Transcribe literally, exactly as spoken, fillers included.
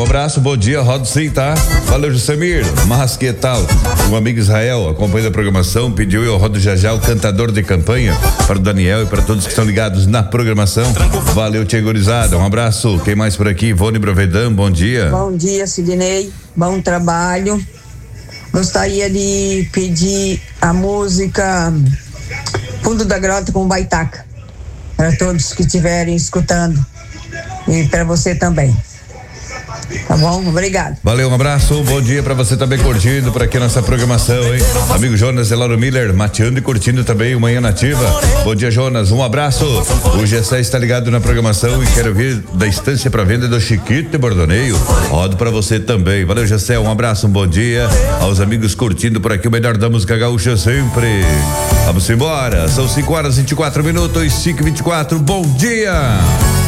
Um abraço, bom dia, rodo sim, tá? Valeu, Jussemir, mas que tal? Um amigo Israel acompanha a programação, pediu eu rodo já já o cantador de campanha para o Daniel e para todos que estão ligados na programação. Valeu, tia gurizada, um abraço. Quem mais por aqui? Ivone Brovedam, bom dia. Bom dia, Sidnei, bom trabalho. Gostaria de pedir a música Fundo da Grota com Baitaca para todos que estiverem escutando e para você também. Tá bom? Obrigado. Valeu, um abraço, bom dia pra você também curtindo por aqui nossa programação, hein? Amigo Jonas Elaro Miller, mateando e curtindo também o Manhã Nativa. Bom dia, Jonas, um abraço. O G C está ligado na programação e quero vir da Estância para Venda do Chiquito de Bordoneio. Rodo pra você também. Valeu, G C, um abraço, um bom dia aos amigos curtindo por aqui o melhor da música gaúcha sempre. Vamos embora, são cinco horas e vinte e quatro minutos, cinco e vinte e quatro, bom dia.